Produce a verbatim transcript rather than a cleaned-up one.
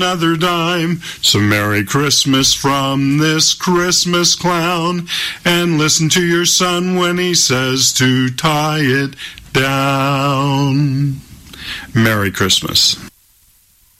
another dime. So Merry Christmas from this Christmas clown, and listen to your son when he says to tie it down. Merry Christmas.